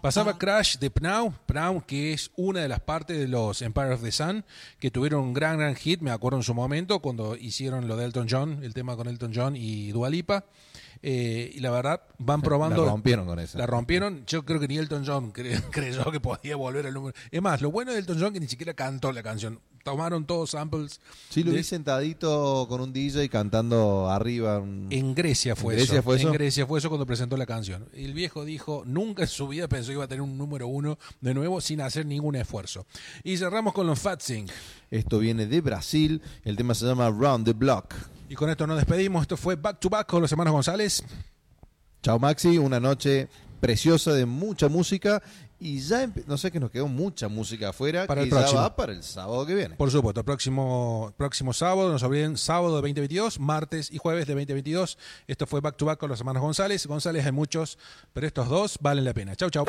Pasaba Crash de Pnau, que es una de las partes de los Empire of the Sun, que tuvieron un gran hit, me acuerdo en su momento, cuando hicieron lo de Elton John, el tema con Elton John y Dua Lipa. Y la verdad, van probando. La rompieron con eso. La rompieron. Yo creo que ni Elton John creyó que podía volver al número. Es más, lo bueno de Elton John que ni siquiera cantó la canción. Tomaron todos samples. Sí, lo vi sentadito con un DJ cantando arriba. En Grecia fue eso. En Grecia fue eso cuando presentó la canción. El viejo dijo, nunca en su vida pensó que iba a tener un número 1 de nuevo sin hacer ningún esfuerzo. Y cerramos con los Fat Sing. Esto viene de Brasil. El tema se llama Round the Block. Y con esto nos despedimos. Esto fue Back to Back con los hermanos González. Chao Maxi, una noche preciosa de mucha música. Y ya, no sé, que nos quedó mucha música afuera para que el próximo. Ya va para el sábado que viene. Por supuesto, próximo sábado, no se olviden, sábado de 2022, martes y jueves de 2022. Esto fue Back to Back con los hermanos González. González hay muchos, pero estos dos valen la pena. Chau, chau.